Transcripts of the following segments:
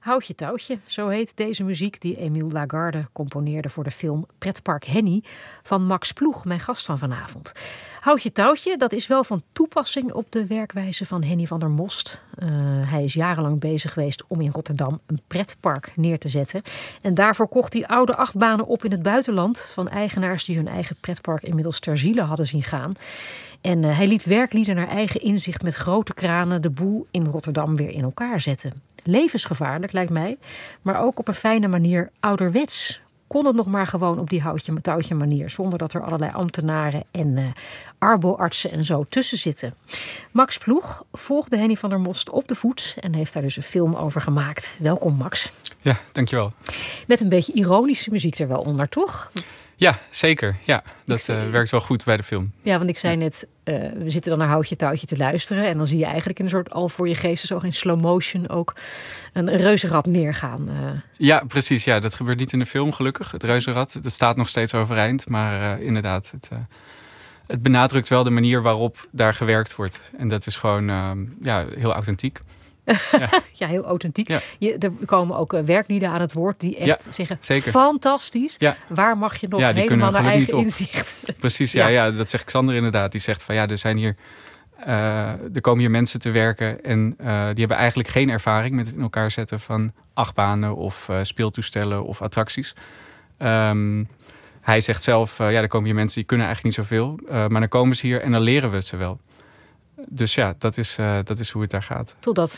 Houtje touwtje, zo heet deze muziek die Émile Lagarde componeerde voor de film Pretpark Henny van Max Ploeg, mijn gast van vanavond. Houtje touwtje, dat is wel van toepassing op de werkwijze van Henny van der Most. Hij is jarenlang bezig geweest om in Rotterdam een pretpark neer te zetten. En daarvoor kocht hij oude achtbanen op in het buitenland van eigenaars die hun eigen pretpark inmiddels ter ziele hadden zien gaan. En hij liet werklieden naar eigen inzicht met grote kranen de boel in Rotterdam weer in elkaar zetten. Levensgevaarlijk lijkt mij, maar ook op een fijne manier ouderwets. Kon het nog maar gewoon op die houtje touwtje manier, zonder dat er allerlei ambtenaren en arboartsen en zo tussen zitten. Max Ploeg volgde Henny van der Most op de voet en heeft daar dus een film over gemaakt. Welkom Max. Ja, dankjewel. Met een beetje ironische muziek er wel onder, toch? Ja, zeker. Ja, dat werkt wel goed bij de film. Ja, want ik zei net, we zitten dan naar Houtje touwtje te luisteren. En dan zie je eigenlijk in een soort al voor je geest zo in slow motion ook een reuzenrad neergaan. Ja, precies. Ja, dat gebeurt niet in de film gelukkig. Het reuzenrad, dat staat nog steeds overeind. Maar inderdaad, het benadrukt wel de manier waarop daar gewerkt wordt. En dat is gewoon heel authentiek. Ja, heel authentiek. Ja. Er komen ook werklieden aan het woord die echt zeggen, zeker. Fantastisch. Ja. Waar mag je nog die helemaal naar eigen niet inzicht? Precies, ja, dat zegt Xander inderdaad. Die zegt van er zijn hier, er komen hier mensen te werken en die hebben eigenlijk geen ervaring met het in elkaar zetten van achtbanen of speeltoestellen of attracties. Hij zegt zelf, er komen hier mensen die kunnen eigenlijk niet zoveel. Maar dan komen ze hier en dan leren we het ze wel. Dus ja, dat is hoe het daar gaat. Totdat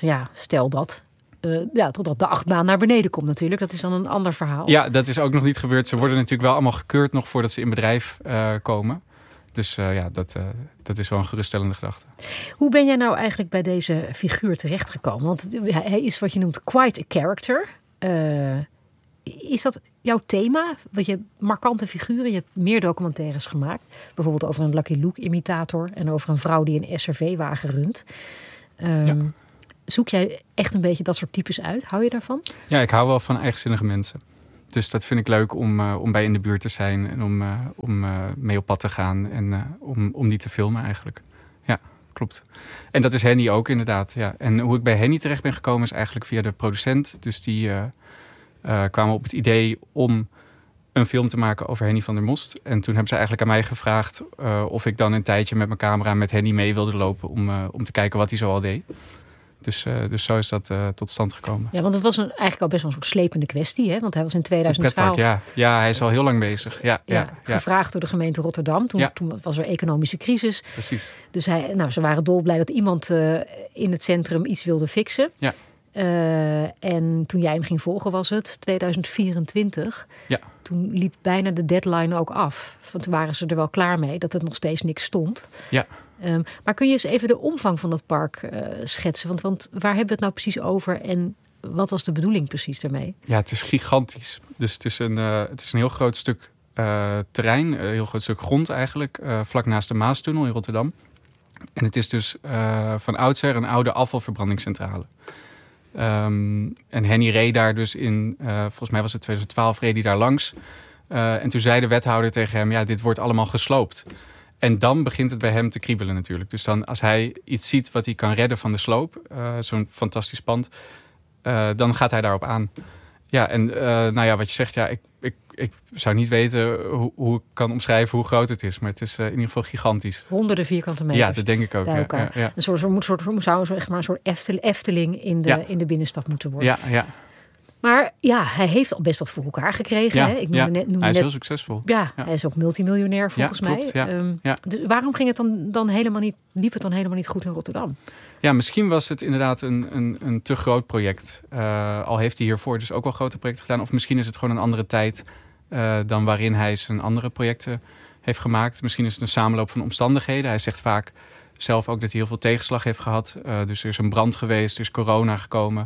de achtbaan naar beneden komt natuurlijk. Dat is dan een ander verhaal. Ja, dat is ook nog niet gebeurd. Ze worden natuurlijk wel allemaal gekeurd nog voordat ze in bedrijf komen. Dus dat is wel een geruststellende gedachte. Hoe ben jij nou eigenlijk bij deze figuur terechtgekomen? Want hij is wat je noemt quite a character. Is dat jouw thema? Want je hebt markante figuren. Je hebt meer documentaires gemaakt. Bijvoorbeeld over een Lucky Luke-imitator. En over een vrouw die een SRV-wagen runt. Zoek jij echt een beetje dat soort types uit? Hou je daarvan? Ja, ik hou wel van eigenzinnige mensen. Dus dat vind ik leuk om bij in de buurt te zijn. En om mee op pad te gaan. En om die te filmen eigenlijk. Ja, klopt. En dat is Henny ook inderdaad. Ja. En hoe ik bij Henny terecht ben gekomen is eigenlijk via de producent. Dus die kwamen op het idee om een film te maken over Henny van der Most. En toen hebben ze eigenlijk aan mij gevraagd of ik dan een tijdje met mijn camera met Henny mee wilde lopen om te kijken wat hij zo al deed. Dus zo is dat tot stand gekomen. Ja, want het was eigenlijk al best wel een soort slepende kwestie, hè? Want hij was in 2012... Ja, hij is al heel lang bezig. Ja. Gevraagd door de gemeente Rotterdam. Toen was er economische crisis. Precies. Dus ze waren dolblij dat iemand in het centrum iets wilde fixen. Ja. En toen jij hem ging volgen was het 2024. Ja. Toen liep bijna de deadline ook af. Want toen waren ze er wel klaar mee dat het nog steeds niks stond. Ja. Maar kun je eens even de omvang van dat park schetsen? Want waar hebben we het nou precies over en wat was de bedoeling precies daarmee? Ja, het is gigantisch. Dus het is een heel groot stuk terrein, een heel groot stuk grond eigenlijk, vlak naast de Maastunnel in Rotterdam. En het is dus van oudsher een oude afvalverbrandingscentrale. En Henny reed daar dus in, volgens mij was het 2012, reed hij daar langs. En toen zei de wethouder tegen hem, dit wordt allemaal gesloopt. En dan begint het bij hem te kriebelen natuurlijk. Dus dan als hij iets ziet wat hij kan redden van de sloop, zo'n fantastisch pand, dan gaat hij daarop aan. Ja, en wat je zegt, ik zou niet weten hoe ik kan omschrijven hoe groot het is. Maar het is in ieder geval gigantisch. Honderden vierkante meters. Ja, dat denk ik ook. Bij elkaar. Ja. Een soort Efteling in de binnenstad moeten worden. Ja. Maar ja, hij heeft al best wat voor elkaar gekregen. Ja, hè? Ik noemde hij is heel succesvol. Ja, hij is ook multimiljonair volgens mij. Klopt, Dus waarom ging het dan helemaal niet, liep het dan helemaal niet goed in Rotterdam? Ja, misschien was het inderdaad een te groot project. Al heeft hij hiervoor dus ook wel grote projecten gedaan. Of misschien is het gewoon een andere tijd dan waarin hij zijn andere projecten heeft gemaakt. Misschien is het een samenloop van omstandigheden. Hij zegt vaak zelf ook dat hij heel veel tegenslag heeft gehad. Dus er is een brand geweest, er is corona gekomen.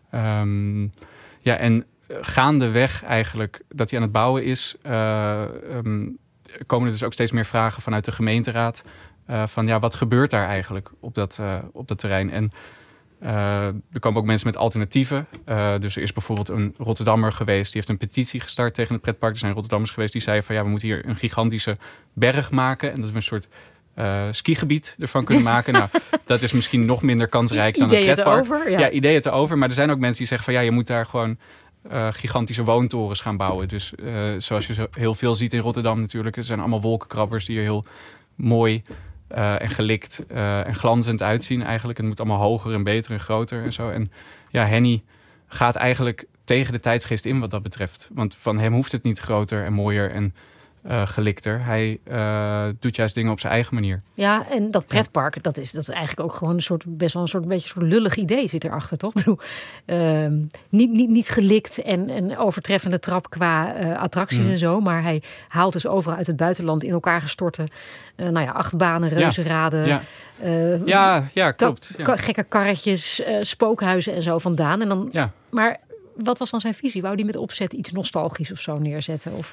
En gaandeweg eigenlijk dat hij aan het bouwen is, komen er dus ook steeds meer vragen vanuit de gemeenteraad. Van wat gebeurt daar eigenlijk op dat terrein? En er komen ook mensen met alternatieven. Dus er is bijvoorbeeld een Rotterdammer geweest, die heeft een petitie gestart tegen het pretpark. Er zijn Rotterdammers geweest die zeiden van we moeten hier een gigantische berg maken. En dat we een soort skigebied ervan kunnen maken. Nou, dat is misschien nog minder kansrijk dan een pretpark. Ideeën te over. Maar er zijn ook mensen die zeggen van je moet daar gewoon gigantische woontorens gaan bouwen. Dus zoals je zo heel veel ziet in Rotterdam natuurlijk. Er zijn allemaal wolkenkrabbers die er heel mooi en gelikt en glanzend uitzien eigenlijk. En het moet allemaal hoger en beter en groter en zo. En Henny gaat eigenlijk tegen de tijdsgeest in wat dat betreft. Want van hem hoeft het niet groter en mooier en gelikter. Hij doet juist dingen op zijn eigen manier. Ja, en dat pretpark, dat is eigenlijk ook gewoon best wel een beetje lullig idee zit erachter, toch? Ik bedoel, niet gelikt en overtreffende trap qua attracties en zo, maar hij haalt dus overal uit het buitenland in elkaar gestorte achtbanen, reuzenraden. Klopt. Ja. Gekke karretjes, spookhuizen en zo vandaan. En dan, maar wat was dan zijn visie? Wou die met opzet iets nostalgisch of zo neerzetten? Of?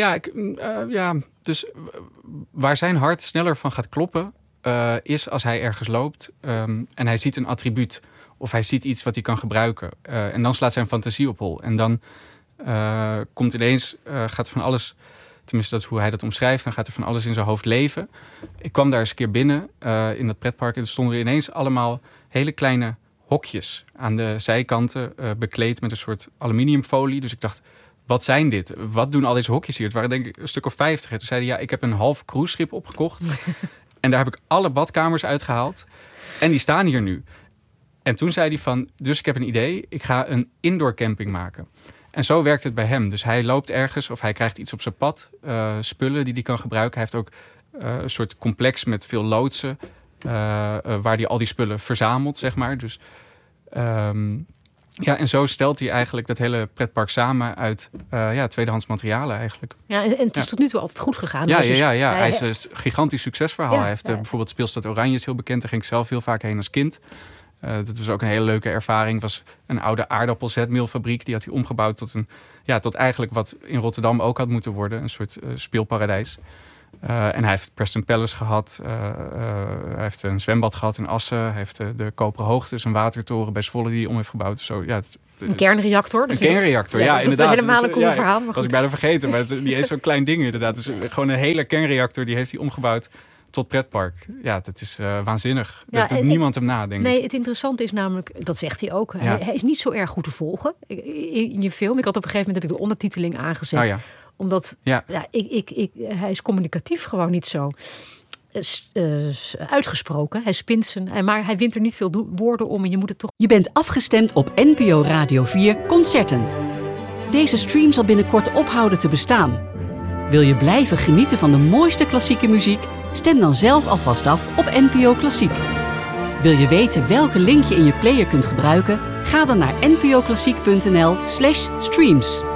Dus waar zijn hart sneller van gaat kloppen is als hij ergens loopt en hij ziet een attribuut of hij ziet iets wat hij kan gebruiken. En dan slaat zijn fantasie op hol. En dan komt ineens, gaat er van alles, tenminste dat is hoe hij dat omschrijft, dan gaat er van alles in zijn hoofd leven. Ik kwam daar eens een keer binnen in dat pretpark en er stonden er ineens allemaal hele kleine hokjes aan de zijkanten bekleed met een soort aluminiumfolie. Dus ik dacht, wat zijn dit? Wat doen al deze hokjes hier? Het waren denk ik een stuk of 50. En toen zeiden ik heb een half cruiseschip opgekocht. En daar heb ik alle badkamers uitgehaald. En die staan hier nu. En toen zei hij dus ik heb een idee. Ik ga een indoor camping maken. En zo werkt het bij hem. Dus hij loopt ergens of hij krijgt iets op zijn pad. Spullen die hij kan gebruiken. Hij heeft ook een soort complex met veel loodsen. Waar hij al die spullen verzamelt, zeg maar. Dus, en zo stelt hij eigenlijk dat hele pretpark samen uit tweedehands materialen eigenlijk. Ja, en het is tot nu toe altijd goed gegaan. Hij is een gigantisch succesverhaal. Hij heeft bijvoorbeeld Speelstad Oranje is heel bekend. Daar ging ik zelf heel vaak heen als kind. Dat was ook een hele leuke ervaring. Was een oude aardappelzetmeelfabriek. Die had hij omgebouwd tot eigenlijk wat in Rotterdam ook had moeten worden. Een soort speelparadijs. En hij heeft Preston Palace gehad. Hij heeft een zwembad gehad in Assen. Hij heeft de Koperen Hoogte, een watertoren bij Zwolle die hij om heeft gebouwd. Zo, een kernreactor. Een kernreactor, inderdaad. Dat is helemaal een cool verhaal. Was ik bijna vergeten, maar het is niet eens zo'n klein ding inderdaad. Het is gewoon een hele kernreactor, die heeft hij omgebouwd tot pretpark. Ja, dat is waanzinnig. Dat doet niemand hem na, denk ik. Nee, het interessante is namelijk, dat zegt hij ook, hij is niet zo erg goed te volgen in je film. Ik had op een gegeven moment heb ik de ondertiteling aangezet. Omdat hij is communicatief gewoon niet zo uitgesproken. Hij spint maar hij wint er niet veel woorden om en je moet het toch... Je bent afgestemd op NPO Radio 4 Concerten. Deze stream zal binnenkort ophouden te bestaan. Wil je blijven genieten van de mooiste klassieke muziek? Stem dan zelf alvast af op NPO Klassiek. Wil je weten welke link je in je player kunt gebruiken? Ga dan naar npoklassiek.nl/streams.